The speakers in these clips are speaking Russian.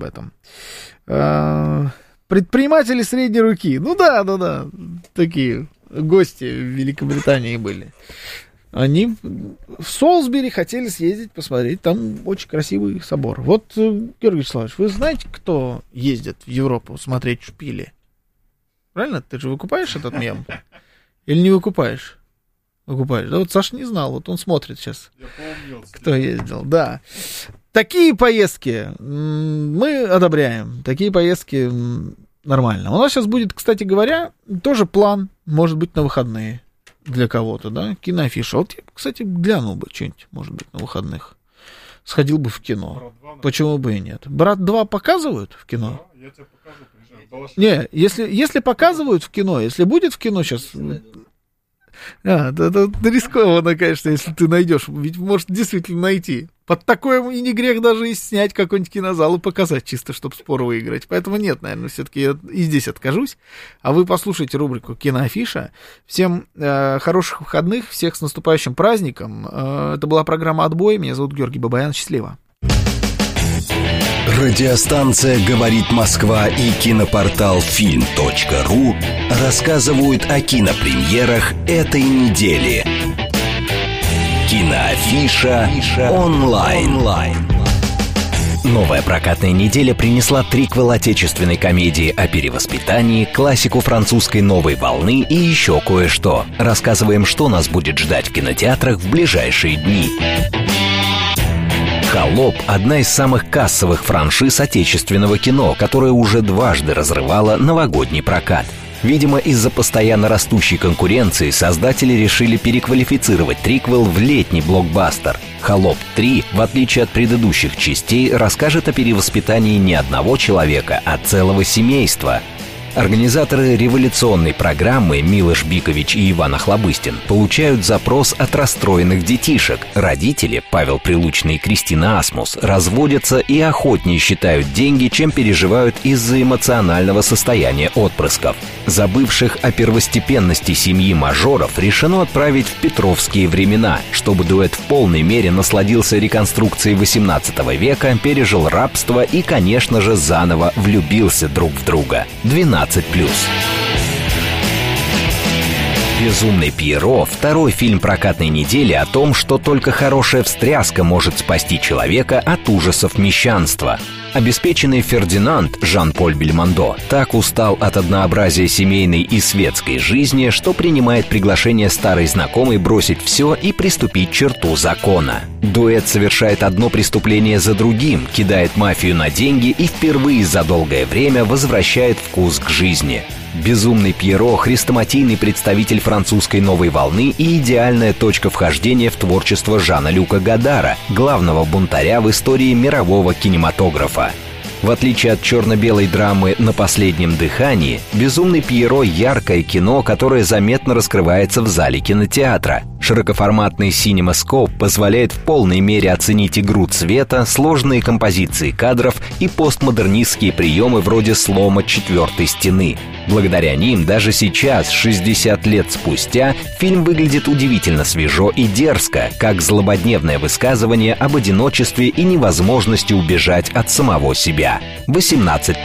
об этом. Предприниматели средней руки. Ну да, такие гости в Великобритании были. Они в Солсбери хотели съездить, посмотреть. Там очень красивый собор. Вот, Георгий Вячеславович, вы знаете, кто ездит в Европу смотреть шпили? Правильно? Ты же выкупаешь этот мем? Или не выкупаешь? Выкупаешь. Да вот Саша не знал, вот он смотрит сейчас. Я помнил. Кто ездил, да. Такие поездки мы одобряем. Такие поездки нормально. У нас сейчас будет, кстати говоря, тоже план, может быть, на выходные. Для кого-то, да, киноафиша. Вот я, кстати, глянул бы что-нибудь, может быть, на выходных. Сходил бы в кино. Почему бы и нет? «Брат 2» показывают в кино? Да, я тебе покажу, приезжаю. Не, если показывают в кино, если будет в кино сейчас... Это рискованно, конечно, если ты найдешь. Ведь может действительно найти. Под такое и не грех даже и снять какой-нибудь кинозал и показать, чисто чтобы спор выиграть. Поэтому нет, наверное, все-таки я и здесь откажусь. А вы послушайте рубрику «Киноафиша». Всем хороших выходных, всех с наступающим праздником. Это была программа «Отбой». Меня зовут Георгий Бабаян. Счастливо. Радиостанция «Говорит Москва» и кинопортал film.ru рассказывают о кинопремьерах этой недели. Киноафиша онлайн. Новая прокатная неделя принесла триквел отечественной комедии о перевоспитании, классику французской новой волны и еще кое-что. Рассказываем, что нас будет ждать в кинотеатрах в ближайшие дни. «Холоп» — одна из самых кассовых франшиз отечественного кино, которая уже дважды разрывала новогодний прокат. Видимо, из-за постоянно растущей конкуренции создатели решили переквалифицировать триквел в летний блокбастер. «Холоп 3», в отличие от предыдущих частей, расскажет о перевоспитании не одного человека, а целого семейства. Организаторы революционной программы Милош Бикович и Иван Охлобыстин получают запрос от расстроенных детишек. Родители, Павел Прилучный и Кристина Асмус, разводятся и охотнее считают деньги, чем переживают из-за эмоционального состояния отпрысков. Забывших о первостепенности семьи мажоров решено отправить в петровские времена, чтобы дуэт в полной мере насладился реконструкцией XVIII века, пережил рабство и, конечно же, заново влюбился друг в друга. 12+. «Безумный Пьеро» — второй фильм прокатной недели о том, что только хорошая встряска может спасти человека от ужасов мещанства. Обеспеченный Фердинанд Жан-Поль Бельмондо так устал от однообразия семейной и светской жизни, что принимает приглашение старой знакомой бросить все и приступить к черту закона. Дуэт совершает одно преступление за другим, кидает мафию на деньги и впервые за долгое время возвращает вкус к жизни. «Безумный Пьеро» — хрестоматийный представитель французской новой волны и идеальная точка вхождения в творчество Жана-Люка Годара, главного бунтаря в истории мирового кинематографа. В отличие от черно-белой драмы «На последнем дыхании», «Безумный Пьеро» — яркое кино, которое заметно раскрывается в зале кинотеатра. Широкоформатный CinemaScope позволяет в полной мере оценить игру цвета, сложные композиции кадров и постмодернистские приемы вроде слома четвертой стены. Благодаря ним даже сейчас, 60 лет спустя, фильм выглядит удивительно свежо и дерзко, как злободневное высказывание об одиночестве и невозможности убежать от самого себя. 18+.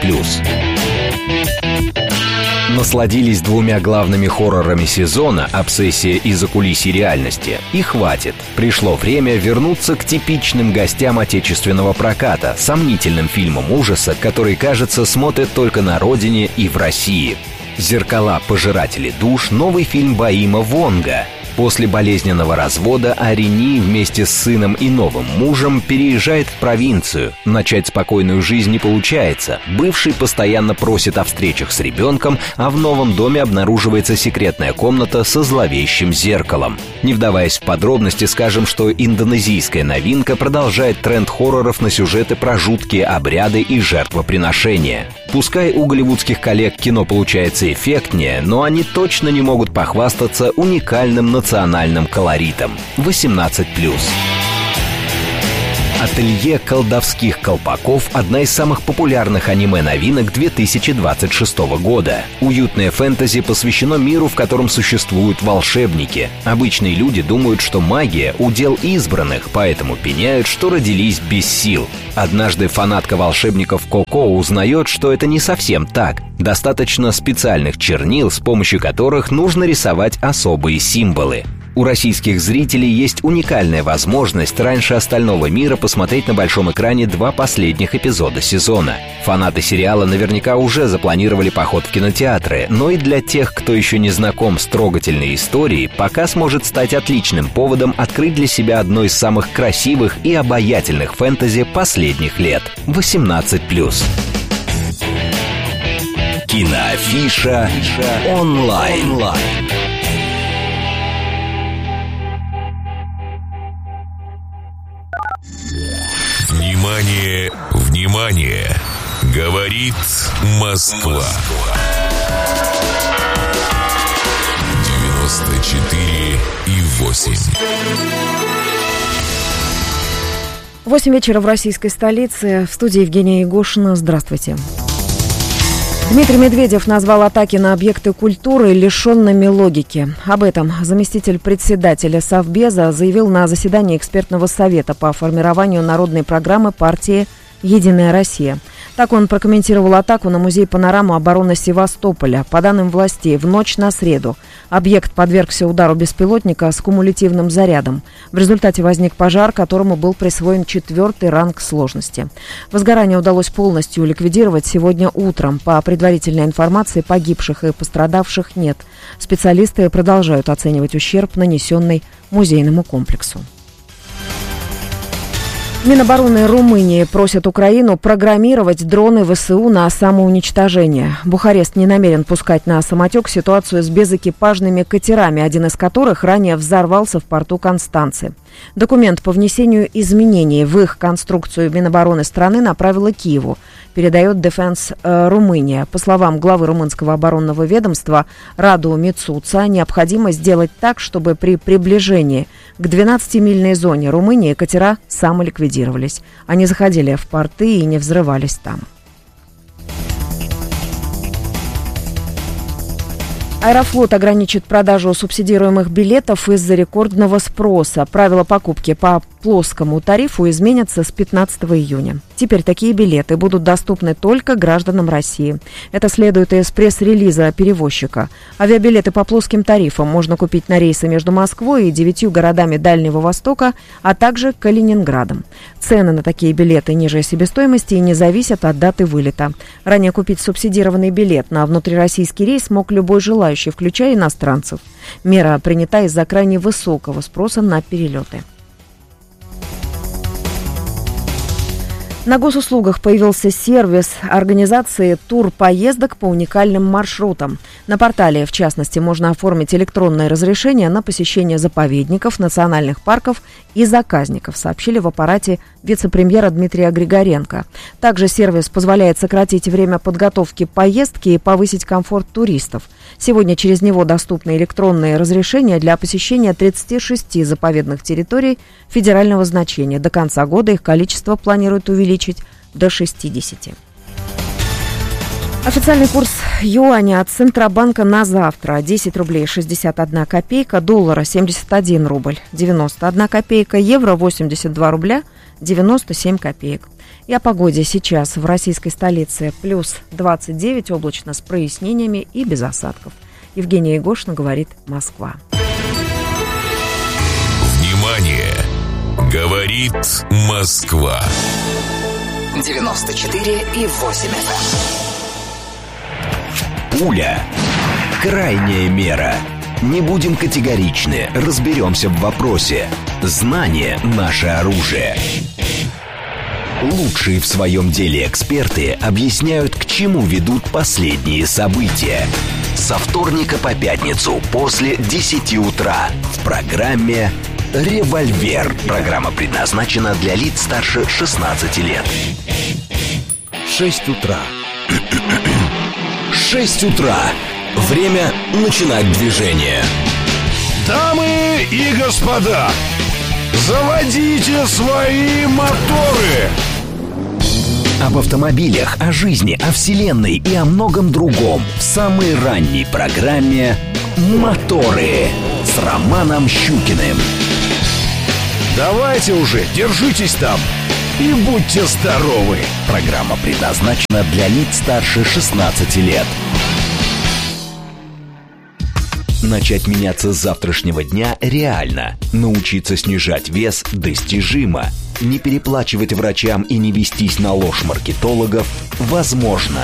Насладились двумя главными хоррорами сезона «Обсессия» и «Закулисье реальности». И хватит. Пришло время вернуться к типичным гостям отечественного проката, сомнительным фильмам ужаса, который, кажется, смотрят только на родине и в России. «Зеркала. Пожиратели душ» — новый фильм Боима Вонга. После болезненного развода Арини вместе с сыном и новым мужем переезжает в провинцию. Начать спокойную жизнь не получается. Бывший постоянно просит о встречах с ребенком, а в новом доме обнаруживается секретная комната со зловещим зеркалом. Не вдаваясь в подробности, скажем, что индонезийская новинка продолжает тренд хорроров на сюжеты про жуткие обряды и жертвоприношения. Пускай у голливудских коллег кино получается эффектнее, но они точно не могут похвастаться уникальным национальным колоритом. 18+. «Ателье колдовских колпаков» — одна из самых популярных аниме-новинок 2026 года. Уютное фэнтези посвящено миру, в котором существуют волшебники. Обычные люди думают, что магия — удел избранных, поэтому пеняют, что родились без сил. Однажды фанатка волшебников Коко узнает, что это не совсем так. Достаточно специальных чернил, с помощью которых нужно рисовать особые символы. У российских зрителей есть уникальная возможность раньше остального мира посмотреть на большом экране 2 последних эпизода сезона. Фанаты сериала наверняка уже запланировали поход в кинотеатры, но и для тех, кто еще не знаком с трогательной историей, показ может стать отличным поводом открыть для себя одно из самых красивых и обаятельных фэнтези последних лет – 18+. Киноафиша онлайн. Внимание, внимание! Говорит Москва. 94,8. 8 вечера в российской столице. В студии Евгения Егошина. Здравствуйте. Дмитрий Медведев назвал атаки на объекты культуры лишенными логики. Об этом заместитель председателя Совбеза заявил на заседании экспертного совета по формированию народной программы партии «Единая Россия». Так он прокомментировал атаку на музей «Панорама обороны Севастополя». По данным властей, в ночь на среду объект подвергся удару беспилотника с кумулятивным зарядом. В результате возник пожар, которому был присвоен 4-й ранг сложности. Возгорание удалось полностью ликвидировать сегодня утром. По предварительной информации, погибших и пострадавших нет. Специалисты продолжают оценивать ущерб, нанесенный музейному комплексу. Минобороны Румынии просят Украину программировать дроны ВСУ на самоуничтожение. Бухарест не намерен пускать на самотек ситуацию с безэкипажными катерами, один из которых ранее взорвался в порту Констанцы. Документ по внесению изменений в их конструкцию Минобороны страны направила Киеву, передает Defense Румыния. По словам главы румынского оборонного ведомства Раду Мицуца, необходимо сделать так, чтобы при приближении к 12-мильной зоне Румынии катера самоликвидировались. Они заходили в порты и не взрывались там. Аэрофлот ограничит продажу субсидируемых билетов из-за рекордного спроса. Правила покупки по плоскому тарифу изменятся с 15 июня. Теперь такие билеты будут доступны только гражданам России. Это следует из пресс-релиза перевозчика. Авиабилеты по плоским тарифам можно купить на рейсы между Москвой и 9 городами Дальнего Востока, а также Калининградом. Цены на такие билеты ниже себестоимости и не зависят от даты вылета. Ранее купить субсидированный билет на внутрироссийский рейс мог любой желающий, включая иностранцев. Мера принята из-за крайне высокого спроса на перелеты. На госуслугах появился сервис организации турпоездок по уникальным маршрутам. На портале, в частности, можно оформить электронное разрешение на посещение заповедников, национальных парков и заказников, сообщили в аппарате вице-премьера Дмитрия Григоренко. Также сервис позволяет сократить время подготовки поездки и повысить комфорт туристов. Сегодня через него доступны электронные разрешения для посещения 36 заповедных территорий федерального значения. До конца года их количество планируют увеличить до 60. Официальный курс юаня от Центробанка на завтра: 10 рублей 61 копейка, доллара 71 рубль 91 копейка, евро 82 рубля 97 копеек. И о погоде сейчас в российской столице: плюс 29, облачно с прояснениями и без осадков. Евгения Егошина, говорит Москва. Внимание! Говорит Москва. 94,8 FM. Пуля. Крайняя мера. Не будем категоричны, разберемся в вопросе. Знание – наше оружие. Лучшие в своем деле эксперты объясняют, к чему ведут последние события. Со вторника по пятницу после 10 утра в программе «Револьвер». Программа предназначена для лиц старше 16 лет. 6 утра. 6 утра. Время начинать движение. Дамы и господа, Заводите свои моторы! Об автомобилях, о жизни, о вселенной и о многом другом в самой ранней программе «Моторы» с Романом Щукиным. Давайте уже, держитесь там и будьте здоровы! Программа предназначена для лиц старше 16 лет. Начать меняться с завтрашнего дня реально. Научиться снижать вес достижимо. Не переплачивать врачам и не вестись на ложь маркетологов возможно.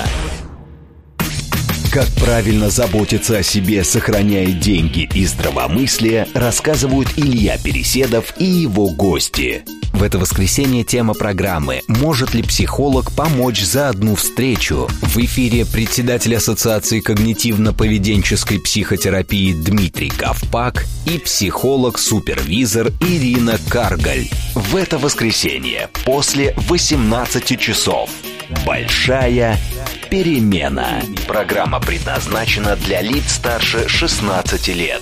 Как правильно заботиться о себе, сохраняя деньги и здравомыслие, рассказывают Илья Переседов и его гости. В это воскресенье тема программы «Может ли психолог помочь за одну встречу?» В эфире председатель Ассоциации когнитивно-поведенческой психотерапии Дмитрий Ковпак и психолог-супервизор Ирина Каргаль. В это воскресенье после 18 часов. Большая перемена. Программа предназначена для лиц старше 16 лет.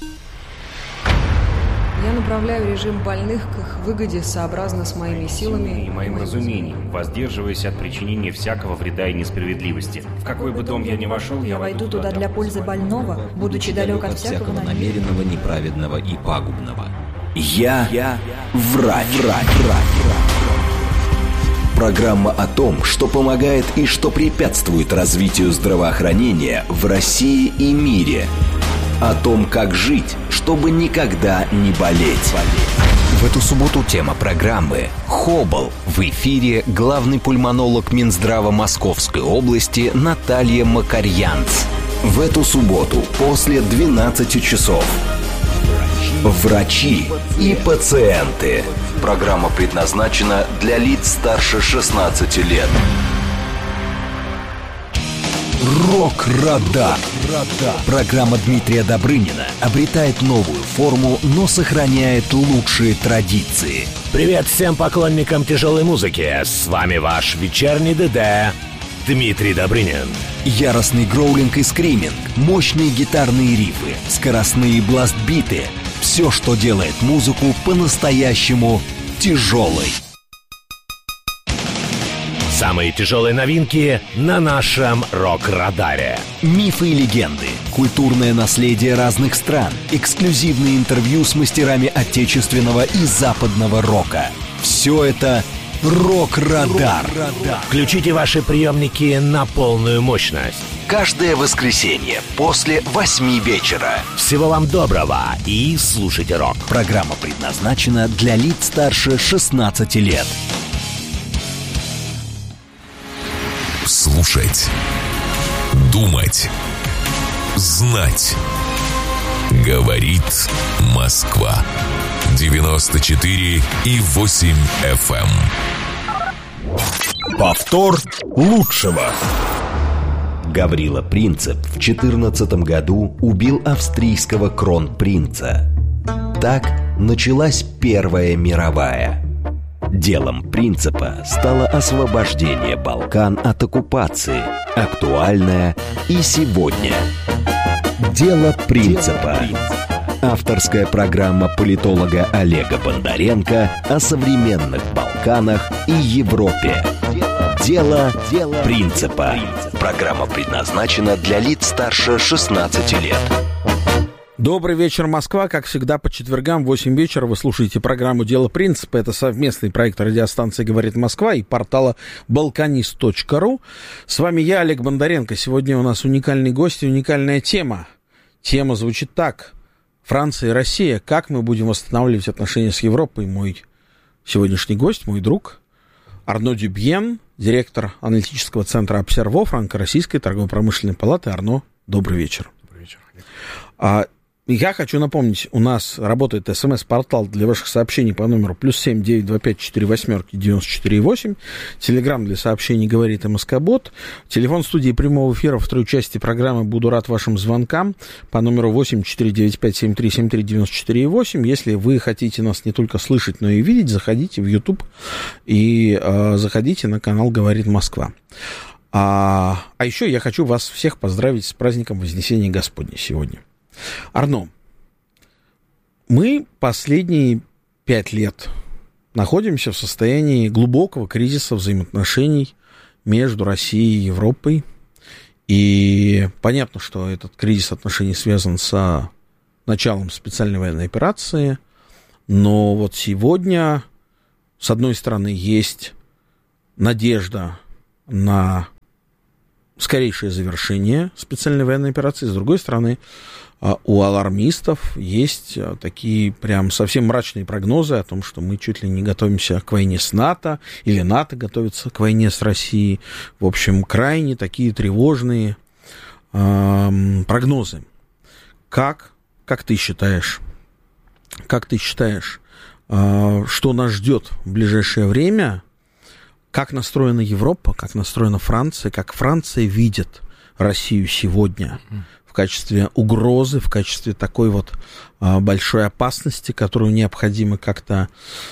Я направляю режим больных к их выгоде сообразно с моими силами и моим разумением, воздерживаясь от причинения всякого вреда и несправедливости. В какой бы дом я ни вошел, я войду туда для пользы больного, будучи далек от всякого намеренного, неправедного и пагубного. Я врач. Программа о том, что помогает и что препятствует развитию здравоохранения в России и мире. О том, как жить, чтобы никогда не болеть. В эту субботу тема программы «Хобл». В эфире главный пульмонолог Минздрава Московской области Наталья Макарьянц. В эту субботу после 12 часов. Врачи и пациенты. Программа предназначена для лиц старше 16 лет. Рок-радар. Программа Дмитрия Добрынина обретает новую форму, но сохраняет лучшие традиции. Привет всем поклонникам тяжелой музыки. С вами ваш вечерний ДД Дмитрий Добрынин. Яростный гроулинг и скриминг, мощные гитарные рифы, скоростные бластбиты. Все, что делает музыку по-настоящему тяжелой. Самые тяжелые новинки на нашем рок-радаре. Мифы и легенды, культурное наследие разных стран, эксклюзивные интервью с мастерами отечественного и западного рока. Все это рок-радар. Включите ваши приемники на полную мощность. Каждое воскресенье после 8 вечера. Всего вам доброго и слушайте рок. Программа предназначена для лиц старше 16 лет. Слушать, думать, знать. Говорит Москва. 94,8 FM. Повтор лучшего. Гаврила Принцип в 14 году убил австрийского кронпринца. Так началась Первая мировая. Делом Принципа стало освобождение Балкан от оккупации, актуальное и сегодня. Дело Принципа. Авторская программа политолога Олега Бондаренко о современных Балканах и Европе. Дело Принципа. Программа предназначена для лиц старше 16 лет. Добрый вечер, Москва. Как всегда, по четвергам в 8 вечера вы слушаете программу «Дело принципа». Это совместный проект радиостанции «Говорит Москва» и портала balkanist.ru. С вами я, Олег Бондаренко. Сегодня у нас уникальный гость и уникальная тема. Тема звучит так. Франция и Россия. Как мы будем восстанавливать отношения с Европой? Мой сегодняшний гость, мой друг Арно Дюбьен, директор аналитического центра «Обсерво» Франко-Российской торгово-промышленной палаты. Арно, добрый вечер. Добрый вечер, Олег. Я хочу напомнить, у нас работает СМС-портал для ваших сообщений по номеру +7 925 48 94 8. Телеграм для сообщений «Говорит МСК-бот». Телефон студии прямого эфира в второй части программы. Буду рад вашим звонкам по номеру 8 495 73 73 94 8. Если вы хотите нас не только слышать, но и видеть, заходите в YouTube и заходите на канал «Говорит Москва». А еще я хочу вас всех поздравить с праздником Вознесения Господня сегодня. Арно, мы последние 5 лет находимся в состоянии глубокого кризиса взаимоотношений между Россией и Европой. И понятно, что этот кризис отношений связан с началом специальной военной операции. Но вот сегодня, с одной стороны, есть надежда на скорейшее завершение специальной военной операции. С другой стороны, у алармистов есть такие прям совсем мрачные прогнозы о том, что мы чуть ли не готовимся к войне с НАТО, или НАТО готовится к войне с Россией. В общем, крайне такие тревожные прогнозы. Как ты считаешь, что нас ждет в ближайшее время? Как настроена Европа, как настроена Франция, как Франция видит Россию сегодня в качестве угрозы, в качестве такой вот большой опасности, которую необходимо как-то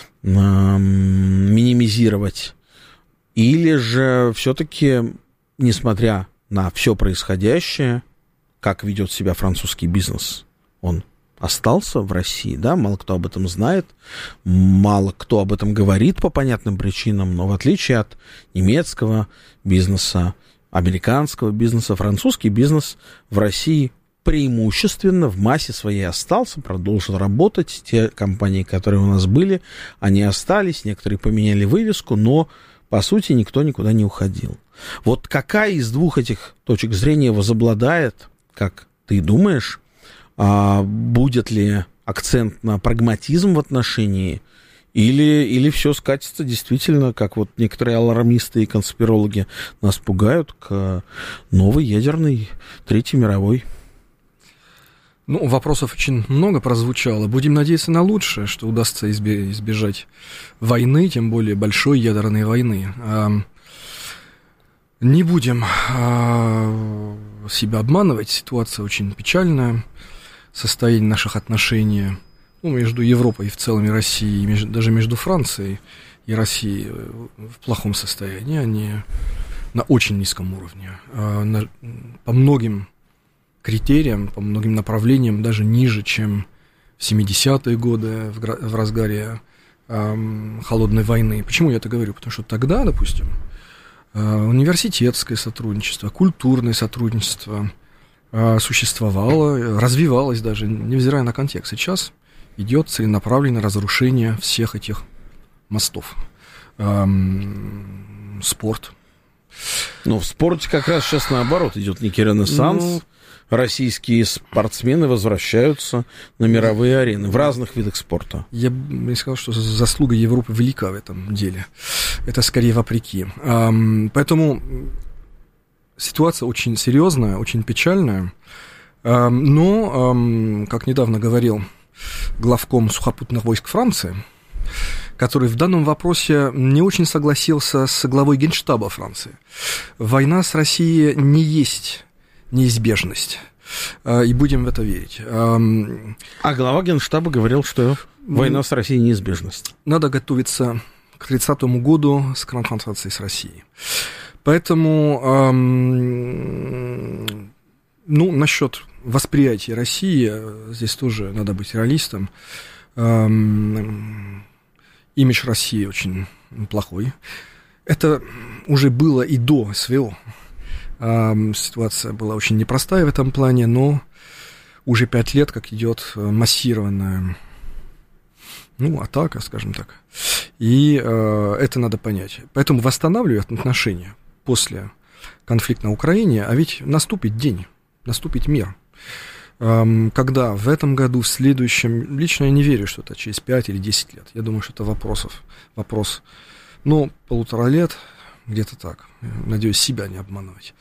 минимизировать? Или же все-таки, несмотря на все происходящее, как ведет себя французский бизнес, он остался в России, да, мало кто об этом знает, мало кто об этом говорит по понятным причинам, но в отличие от немецкого бизнеса, американского бизнеса, французский бизнес в России преимущественно в массе своей остался, продолжил работать. Те компании, которые у нас были, они остались, некоторые поменяли вывеску, но, по сути, никто никуда не уходил. Вот какая из двух этих точек зрения возобладает, как ты думаешь? Будет ли акцент на прагматизм в отношении, или все скатится действительно, как вот некоторые алармисты и конспирологи нас пугают, к новой ядерной Третьей мировой? Ну, вопросов очень много прозвучало. Будем надеяться на лучшее, что удастся избежать войны, тем более большой ядерной войны. Не будем себя обманывать, ситуация очень печальная. Состояние наших отношений между Европой и в целом и Россией, даже между Францией и Россией в плохом состоянии, они на очень низком уровне. По многим критериям, по многим направлениям даже ниже, чем в 70-е годы, в разгаре холодной войны. Почему я это говорю? Потому что тогда, допустим, университетское сотрудничество, культурное сотрудничество существовало, развивалось даже, невзирая на контекст. Сейчас идет целенаправленное разрушение всех этих мостов. Спорт. Ну, в спорте как раз сейчас наоборот идет некий ренессанс. Российские спортсмены возвращаются на мировые арены в разных видах спорта. Я бы не сказал, что заслуга Европы велика в этом деле. Это скорее вопреки. Поэтому ситуация очень серьезная, очень печальная. Но, как недавно говорил главком сухопутных войск Франции, который в данном вопросе не очень согласился с главой Генштаба Франции. Война с Россией не есть неизбежность. И будем в это верить. А глава Генштаба говорил, что война с Россией неизбежность. Надо готовиться к 30-му году с конфронтацией с Россией. Поэтому, насчет восприятия России, здесь тоже надо быть реалистом. Имидж России очень плохой. Это уже было и до СВО. Ситуация была очень непростая в этом плане, но уже 5 лет как идет массированная атака, скажем так. И это надо понять. Поэтому восстанавливать отношения после конфликта на Украине, а ведь наступит день, наступит мир. Когда в этом году, в следующем, лично я не верю, что это через 5 или 10 лет. Я думаю, что это вопрос, 1,5 лет, где-то так. Надеюсь, себя не обманывать.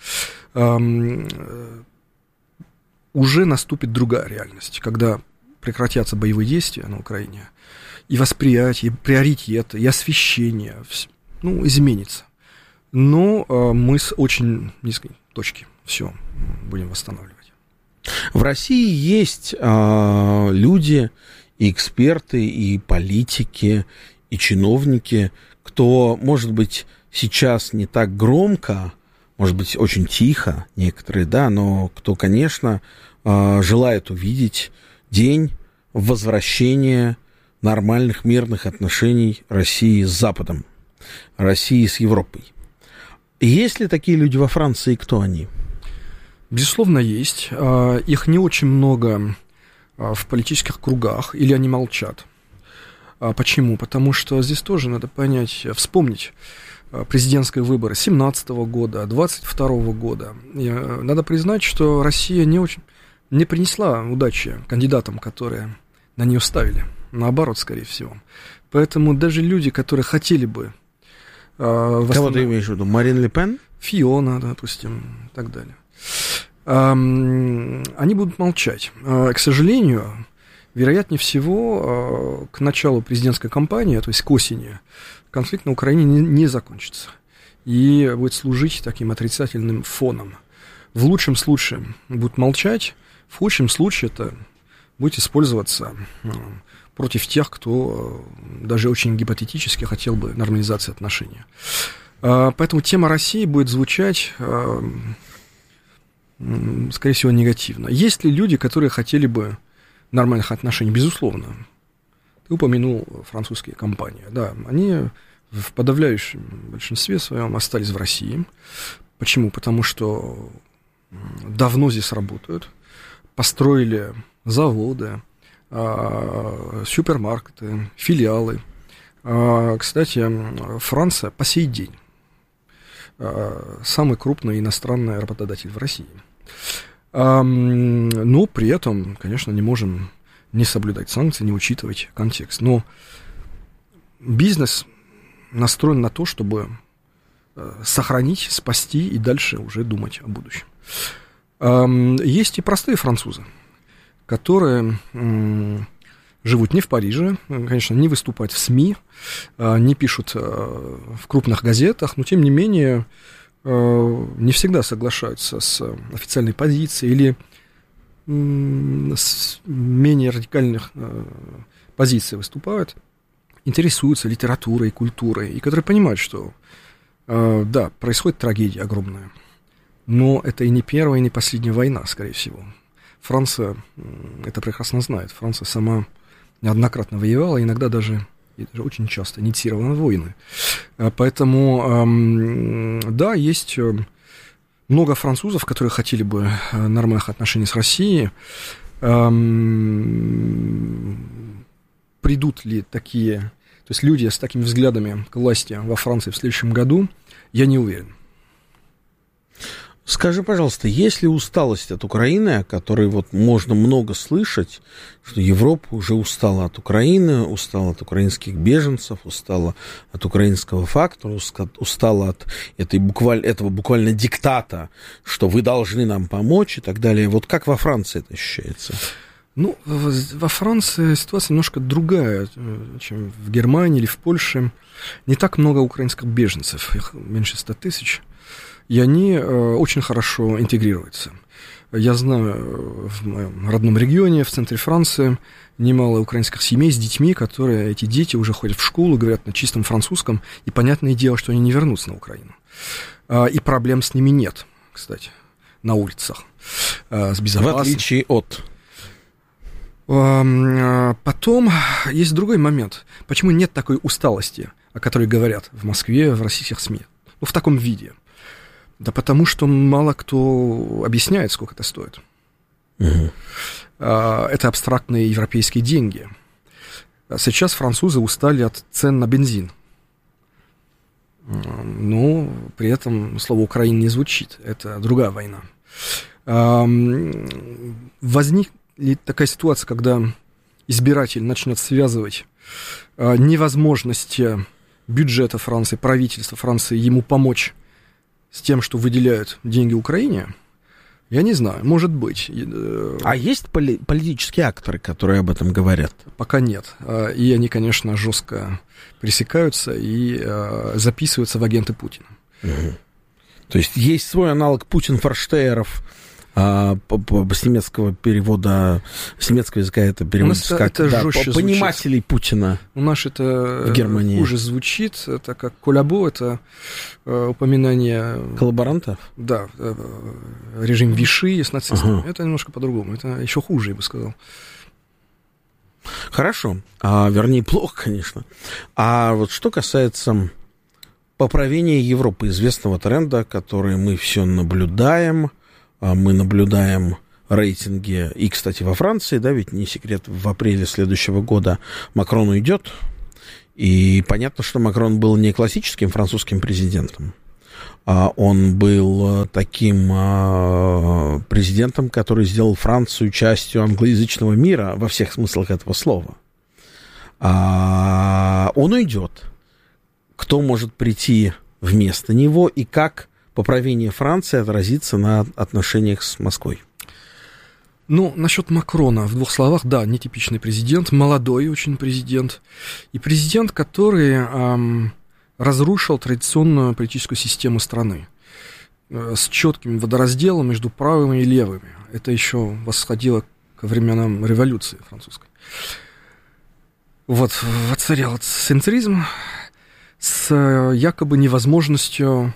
Уже наступит другая реальность, когда прекратятся боевые действия на Украине, и восприятие, и приоритет, и освещение, изменится. Но мы с очень низкой точки все будем восстанавливать. В России есть люди, и эксперты, и политики, и чиновники, кто, может быть, сейчас не так громко, может быть, очень тихо, некоторые, да, но кто, конечно, желает увидеть день возвращения нормальных мирных отношений России с Западом, России с Европой. Есть ли такие люди во Франции, и кто они? Безусловно, есть. Их не очень много в политических кругах, или они молчат. Почему? Потому что здесь тоже надо понять, вспомнить президентские выборы 2017 года, 2022 года. И надо признать, что Россия не принесла удачи кандидатам, которые на нее ставили. Наоборот, скорее всего. Поэтому даже люди, которые хотели бы... Кого ты имеешь в виду? Марин Ле Пен? Фиона, допустим, и так далее. Они будут молчать. К сожалению, вероятнее всего, к началу президентской кампании, то есть к осени, конфликт на Украине не закончится. И будет служить таким отрицательным фоном. В лучшем случае будут молчать, в худшем случае это будет использоваться против тех, кто даже очень гипотетически хотел бы нормализации отношений. Поэтому тема России будет звучать, скорее всего, негативно. Есть ли люди, которые хотели бы нормальных отношений? Безусловно. Ты упомянул французские компании. Да, они в подавляющем большинстве своем остались в России. Почему? Потому что давно здесь работают, построили заводы, супермаркеты, филиалы. Кстати, Франция по сей день самый крупный иностранный работодатель в России. Но при этом, конечно, не можем не соблюдать санкции, не учитывать контекст. Но бизнес настроен на то, чтобы сохранить, спасти и дальше уже думать о будущем. Есть и простые французы, которые живут не в Париже, конечно, не выступают в СМИ, не пишут в крупных газетах, но, тем не менее, не всегда соглашаются с официальной позицией или с менее радикальных позиций выступают, интересуются литературой, культурой, и которые понимают, что, да, происходит трагедия огромная, но это и не первая, и не последняя война, скорее всего. Франция это прекрасно знает. Франция сама неоднократно воевала, иногда даже очень часто инициировала войны. Поэтому, да, есть много французов, которые хотели бы нормальных отношений с Россией. Придут ли такие, то есть люди с такими взглядами к власти во Франции в следующем году, я не уверен. Скажи, пожалуйста, есть ли усталость от Украины, о которой вот можно много слышать, что Европа уже устала от Украины, устала от украинских беженцев, устала от украинского фактора, устала от этого буквально диктата, что вы должны нам помочь и так далее. Вот как во Франции это ощущается? Ну, во Франции ситуация немножко другая, чем в Германии или в Польше. Не так много украинских беженцев, их меньше 100 тысяч. И они очень хорошо интегрируются. Я знаю в моем родном регионе, в центре Франции, немало украинских семей с детьми, эти дети уже ходят в школу, говорят на чистом французском, и понятное дело, что они не вернутся на Украину. И проблем с ними нет, кстати, на улицах. С безопасностью. В отличие от... Потом есть другой момент. Почему нет такой усталости, о которой говорят в Москве, в российских СМИ? Ну, в таком виде. Да потому что мало кто объясняет, сколько это стоит. Угу. Это абстрактные европейские деньги. Сейчас французы устали от цен на бензин. Но при этом слово «Украина» не звучит. Это другая война. Возникнет такая ситуация, когда избиратель начнет связывать невозможность бюджета Франции, правительства Франции ему помочь с тем, что выделяют деньги Украине, я не знаю, может быть. А есть политические акторы, которые об этом говорят? Пока нет. И они, конечно, жестко пресекаются и записываются в агенты Путина. Угу. То есть есть свой аналог Путин-Форштейеров, с немецкого перевода, с немецкого языка это переводится как понимателей звучит. Путина. У нас это в Германии хуже звучит, это как коллабо, это упоминание... Коллаборантов? Да, режим Виши с нацистами. Ага. Это немножко по-другому, это еще хуже, я бы сказал. Хорошо. Вернее, плохо, конечно. А вот что касается поправения Европы, известного тренда, который мы все наблюдаем, мы наблюдаем рейтинги, и, кстати, во Франции, да, ведь не секрет, в апреле следующего года Макрон уйдет, и понятно, что Макрон был не классическим французским президентом, он был таким президентом, который сделал Францию частью англоязычного мира во всех смыслах этого слова. Он уйдет. Кто может прийти вместо него и как поправение Франции отразится на отношениях с Москвой? Ну, насчет Макрона, в двух словах, да, нетипичный президент, молодой очень президент, и президент, который разрушил традиционную политическую систему страны с четким водоразделом между правыми и левыми. Это еще восходило ко временам революции французской. Вот, воцарял центризм с якобы невозможностью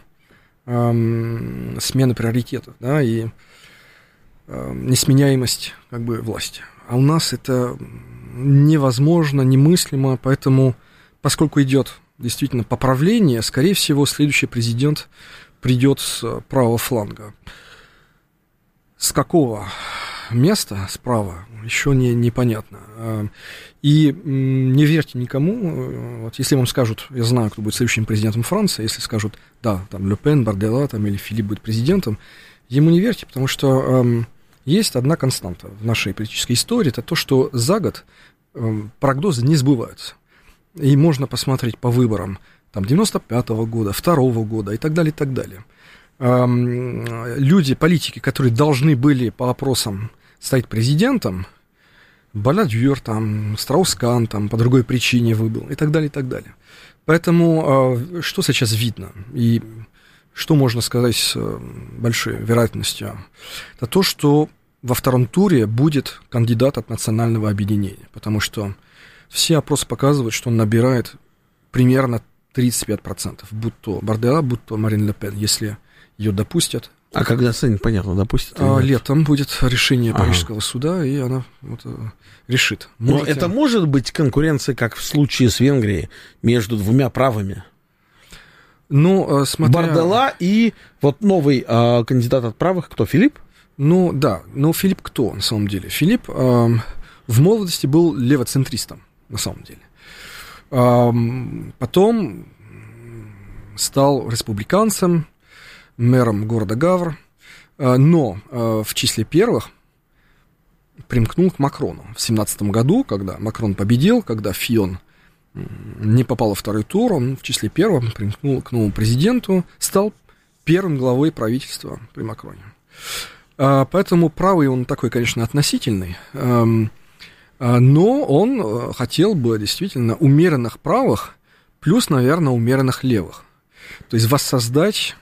смены приоритетов, да, и несменяемость как бы власти. А у нас это невозможно, немыслимо, поэтому, поскольку идет действительно поправление, скорее всего, следующий президент придет с правого фланга. С какого места справа, еще непонятно. И не верьте никому. Вот если вам скажут, я знаю, кто будет следующим президентом Франции, если скажут, да, там Ле Пен, Бардела, там, или Филипп будет президентом, ему не верьте, потому что есть одна константа в нашей политической истории, это то, что за год прогнозы не сбываются. И можно посмотреть по выборам там, 95-го года, 2-го года и так далее, и так далее. Люди, политики, которые должны были по опросам стать президентом, Баладюр, там, Страус-Кан там, по другой причине выбыл и так далее, и так далее. Поэтому что сейчас видно и что можно сказать с большой вероятностью? Это то, что во втором туре будет кандидат от национального объединения, потому что все опросы показывают, что он набирает примерно 35%, будь то Бардела, будь то Марин Ле Пен, если ее допустят. А когда станет понятно, допустят? Летом будет решение Парижского суда, и она решит. Но это может быть конкуренция, как в случае с Венгрией, между двумя правыми? Ну, Бардела и вот новый кандидат от правых, кто, Филипп? Ну, да. Но Филипп кто, на самом деле? Филипп в молодости был левоцентристом, на самом деле. Потом стал республиканцем, мэром города Гавр, но в числе первых примкнул к Макрону. В 2017 году, когда Макрон победил, когда Фион не попал во второй тур, он в числе первых примкнул к новому президенту, стал первым главой правительства при Макроне. Поэтому правый он такой, конечно, относительный, но он хотел бы действительно умеренных правых плюс, наверное, умеренных левых. То есть воссоздать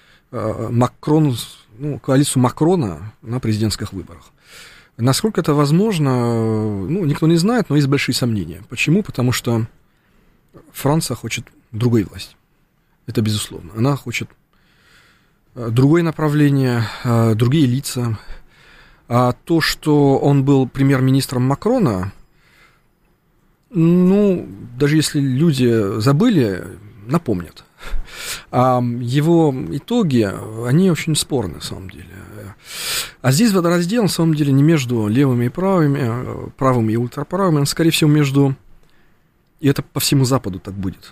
коалицию Макрона на президентских выборах. Насколько это возможно, никто не знает, но есть большие сомнения. Почему? Потому что Франция хочет другой власти. Это безусловно. Она хочет другое направление, другие лица. А то, что он был премьер-министром Макрона, даже если люди забыли, напомнят. А его итоги, они очень спорны, на самом деле. А здесь водораздел, на самом деле, не между левыми и правыми, правыми и ультраправыми, а, скорее всего, между, и это по всему Западу так будет,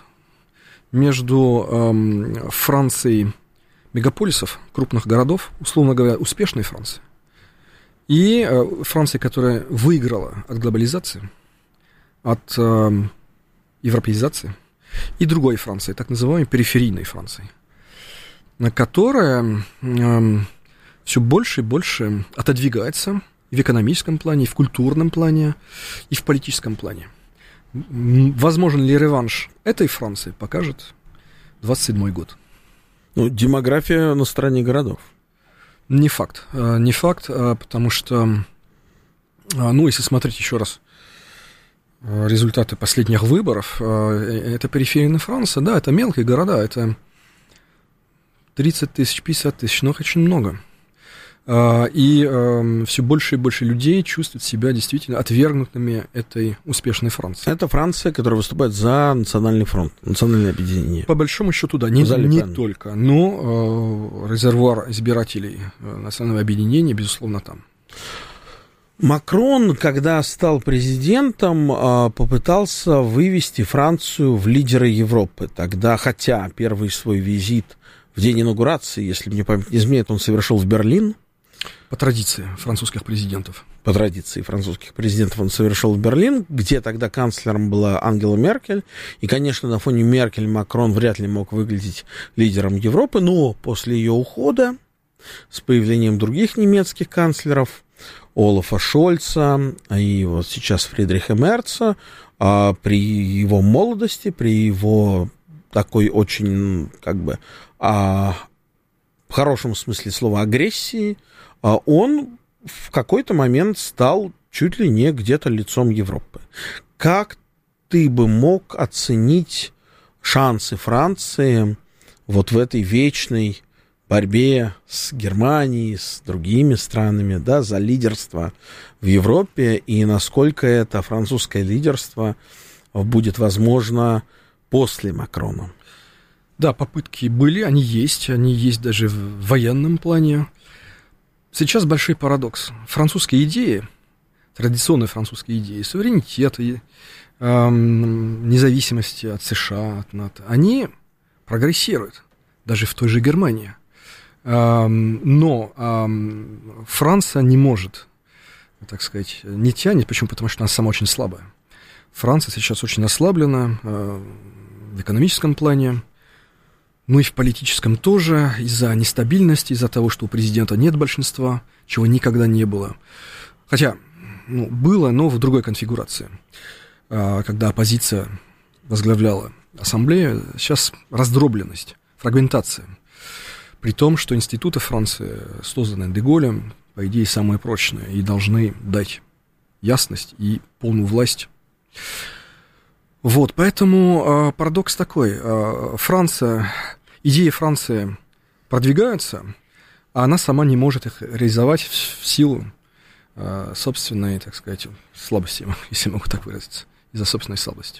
между Францией мегаполисов, крупных городов, условно говоря, успешной Франции, и Францией, которая выиграла от глобализации, от европеизации, и другой Франции, так называемой периферийной Франции, которая все больше и больше отодвигается и в экономическом плане, и в культурном плане, и в политическом плане. Возможен ли реванш этой Франции, покажет 27-й год. Демография на стороне городов. Не факт, потому что, если смотреть еще раз результаты последних выборов, это периферийная Франция, да, это мелкие города, это 30 тысяч, 50 тысяч, но очень много. И все больше и больше людей чувствуют себя действительно отвергнутыми этой успешной Франции. Это Франция, которая выступает за национальный фронт, национальное объединение. По большому счету, да, не только, но резервуар избирателей национального объединения, безусловно, там. Макрон, когда стал президентом, попытался вывести Францию в лидеры Европы. Тогда, хотя первый свой визит в день инаугурации, если мне память не изменяет, он совершил в Берлин. По традиции французских президентов. По традиции французских президентов он совершил в Берлин, где тогда канцлером была Ангела Меркель. И, конечно, на фоне Меркель Макрон вряд ли мог выглядеть лидером Европы, но после ее ухода, с появлением других немецких канцлеров, Олафа Шольца и вот сейчас Фридриха Мерца, при его молодости, при его такой очень, как бы, в хорошем смысле слова агрессии, он в какой-то момент стал чуть ли не где-то лицом Европы. Как ты бы мог оценить шансы Франции вот в этой вечной борьбе с Германией, с другими странами, да, за лидерство в Европе, и насколько это французское лидерство будет возможно после Макрона? Да, попытки были, они есть даже в военном плане. Сейчас большой парадокс. Французские идеи, традиционные французские идеи, суверенитета, независимости от США, от НАТО, они прогрессируют, даже в той же Германии. Но Франция не может, так сказать, не тянет. Почему? Потому что она сама очень слабая. Франция сейчас очень ослаблена в экономическом плане, ну и в политическом тоже, из-за нестабильности, из-за того, что у президента нет большинства, чего никогда не было. Хотя, было, но в другой конфигурации. Когда оппозиция возглавляла ассамблею, сейчас раздробленность, фрагментация. При том, что институты Франции, созданные Де-Голлем, по идее, самые прочные и должны дать ясность и полную власть. Вот, поэтому парадокс такой. Идеи Франции продвигаются, а она сама не может их реализовать в силу собственной, так сказать, слабости, если могу так выразиться, из-за собственной слабости.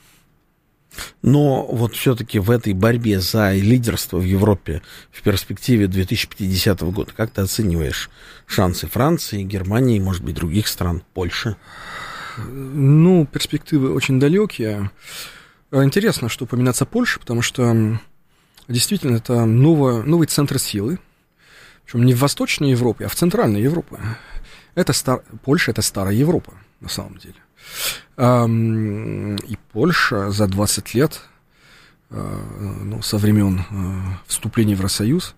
Но вот все-таки в этой борьбе за лидерство в Европе в перспективе 2050 года, как ты оцениваешь шансы Франции, Германии, может быть, других стран, Польши? Ну, перспективы очень далекие. Интересно, что упоминается Польша, потому что действительно это новый центр силы, причем не в Восточной Европе, а в Центральной Европе. Польша — это старая Европа, на самом деле. И Польша за 20 лет, со времен вступления в Евросоюз,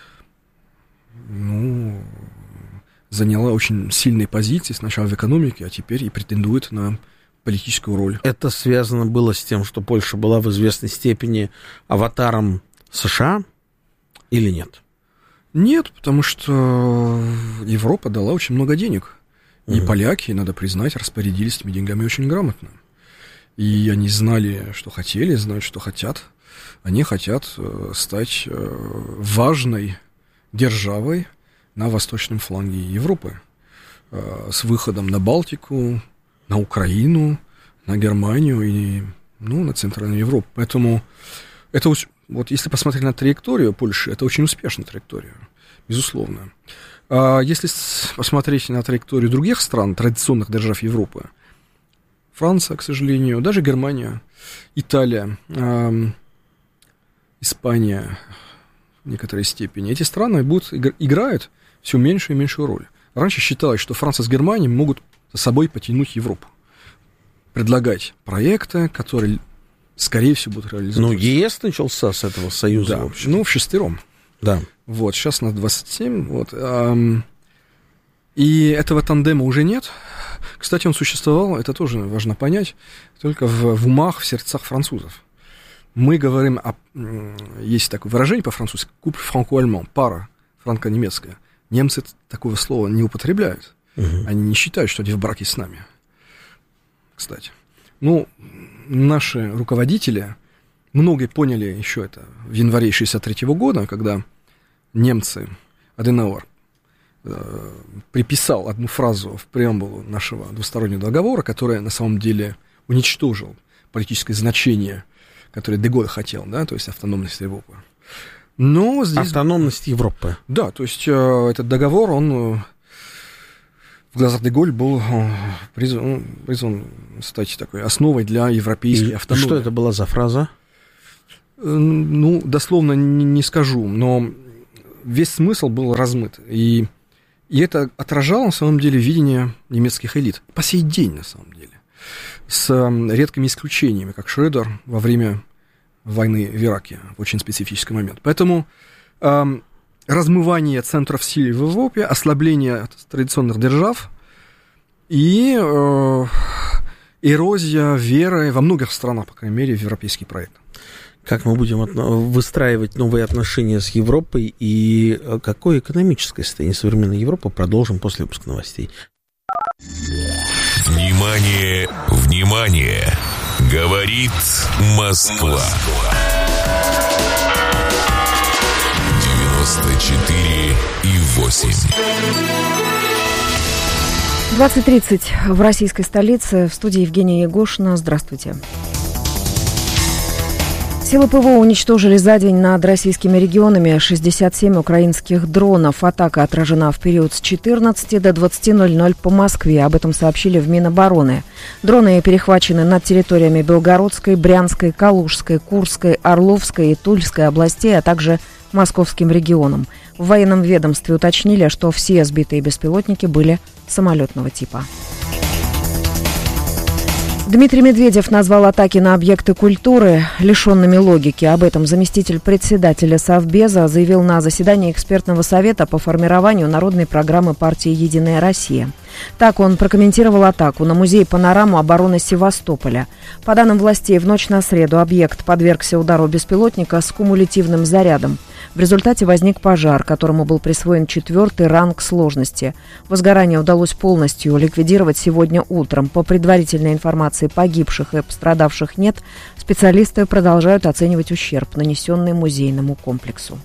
заняла очень сильные позиции сначала в экономике, а теперь и претендует на политическую роль. Это связано было с тем, что Польша была в известной степени аватаром США или нет? Нет, потому что Европа дала очень много денег. И поляки, надо признать, распорядились этими деньгами очень грамотно. И они знали, что хотели, знают, что хотят. Они хотят стать важной державой на восточном фланге Европы. С выходом на Балтику, на Украину, на Германию и на Центральную Европу. Поэтому это вот если посмотреть на траекторию Польши, это очень успешная траектория, безусловно. Если посмотреть на траекторию других стран, традиционных держав Европы, Франция, к сожалению, даже Германия, Италия, Испания в некоторой степени, эти страны играют все меньшую и меньшую роль. Раньше считалось, что Франция с Германией могут за собой потянуть Европу, предлагать проекты, которые, скорее всего, будут реализованы. ЕС начался с этого союза. Да, вшестером. Да. Вот, сейчас нас 27, вот. И этого тандема уже нет. Кстати, он существовал, это тоже важно понять, только в умах, в сердцах французов. Мы говорим есть такое выражение по-французски, couple franco-allemand, пара франко-немецкая. Немцы такого слова не употребляют. Они не считают, что они в браке с нами. Кстати. Наши руководители, многие поняли еще это в январе 1963 года, когда немцы, Аденауэр, приписал одну фразу в преамбулу нашего двустороннего договора, которая на самом деле уничтожил политическое значение, которое де Голль хотел, да, то есть автономность Европы. Но здесь... Автономность Европы. Да, то есть этот договор, он в глазах де Голль был призван стать такой основой для европейской автономии. Что это была за фраза? Ну, дословно не скажу, но весь смысл был размыт. И это отражало, на самом деле, видение немецких элит. По сей день, на самом деле. С редкими исключениями, как Шредер во время войны в Ираке, в очень специфический момент. Поэтому размывание центров силы в Европе, ослабление традиционных держав и эрозия веры во многих странах, по крайней мере, в европейский проект. Как мы будем выстраивать новые отношения с Европой и какое экономическое состояние современной Европы, продолжим после выпуска новостей. Внимание, внимание! Говорит Москва. 94,8. 20:30 в российской столице. В студии Евгения Егошина. Здравствуйте. Силы ПВО уничтожили за день над российскими регионами 67 украинских дронов. Атака отражена в период с 14 до 20:00 по Москве. Об этом сообщили в Минобороны. Дроны перехвачены над территориями Белгородской, Брянской, Калужской, Курской, Орловской и Тульской областей, а также Московским регионом. В военном ведомстве уточнили, что все сбитые беспилотники были самолетного типа. Дмитрий Медведев назвал атаки на объекты культуры лишенными логики. Об этом заместитель председателя Совбеза заявил на заседании экспертного совета по формированию народной программы партии «Единая Россия». Так он прокомментировал атаку на музей «Панораму обороны Севастополя». По данным властей, в ночь на среду объект подвергся удару беспилотника с кумулятивным зарядом. В результате возник пожар, которому был присвоен 4-й ранг сложности. Возгорание удалось полностью ликвидировать сегодня утром. По предварительной информации, погибших и пострадавших нет. Специалисты продолжают оценивать ущерб, нанесенный музейному комплексу.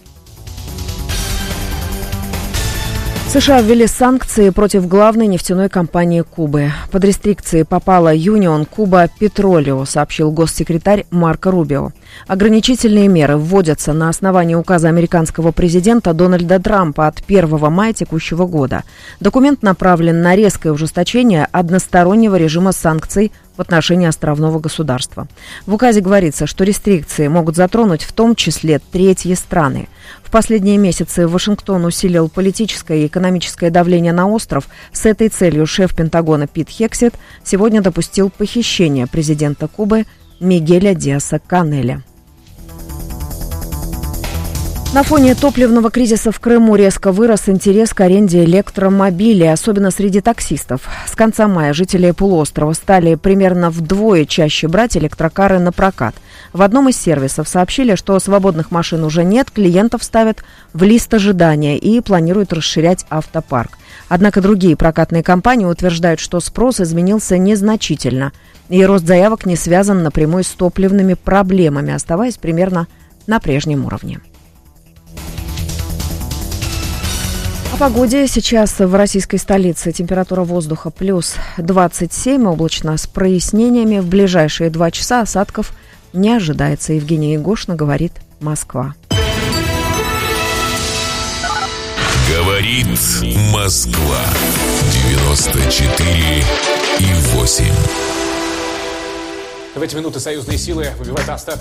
США ввели санкции против главной нефтяной компании Кубы. Под рестрикции попала Union Cuba Petroleum, сообщил госсекретарь Марко Рубио. Ограничительные меры вводятся на основании указа американского президента Дональда Трампа от 1 мая текущего года. Документ направлен на резкое ужесточение одностороннего режима санкций в отношении островного государства. В указе говорится, что рестрикции могут затронуть в том числе третьи страны. В последние месяцы Вашингтон усилил политическое и экономическое давление на остров. С этой целью шеф Пентагона Пит Хексет сегодня допустил похищение президента Кубы Мигеля Диаса-Канеля. На фоне топливного кризиса в Крыму резко вырос интерес к аренде электромобилей, особенно среди таксистов. С конца мая жители полуострова стали примерно вдвое чаще брать электрокары на прокат. В одном из сервисов сообщили, что свободных машин уже нет, клиентов ставят в лист ожидания и планируют расширять автопарк. Однако другие прокатные компании утверждают, что спрос изменился незначительно, и рост заявок не связан напрямую с топливными проблемами, оставаясь примерно на прежнем уровне. О погоде. Сейчас в российской столице температура воздуха плюс 27, облачно с прояснениями. В ближайшие 2 часа осадков не ожидается. Евгения Егошина, говорит Москва. Говорит Москва. 94,8. В эти минуты союзные силы выбивают остатки